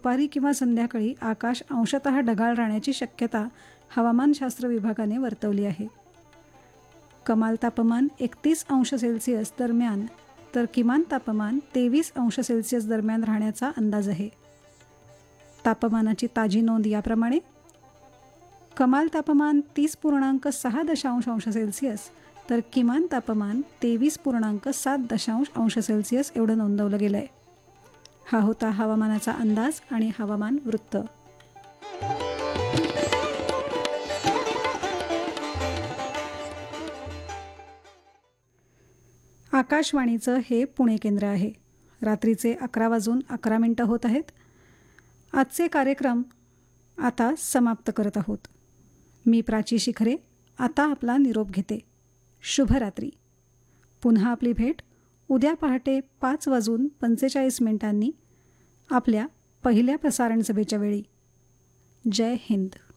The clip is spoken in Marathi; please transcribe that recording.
दुपारी किंवा संध्याकाळी आकाश अंशतः ढगाळ राहण्याची शक्यता हवामानशास्त्र विभागाने वर्तवली आहे. कमाल तापमान 31 अंश सेल्सिअस दरम्यान तर किमान तापमान 23 अंश सेल्सिअस दरम्यान राहण्याचा अंदाज आहे. तापमानाची ताजी नोंद याप्रमाणे: कमाल तापमान 30.6 अंश सेल्सिअस तर किमान तापमान 23.7 अंश सेल्सिअस एवढं नोंदवलं गेलं आहे. हा होता हवामानाचा अंदाज आणि हवामान वृत्त. आकाशवाणीचं हे पुणे केंद्र आहे. रात्रीचे 11:11 होत आहेत. आजचे कार्यक्रम आता समाप्त करत आहोत. मी प्राची शिखरे आता आपला निरोप घेते. शुभरात्री. पुन्हा आपली भेट उद्या पहाटे 5:45 आपल्या पहिल्या प्रसारण सभेच्या वेळी. जय हिंद.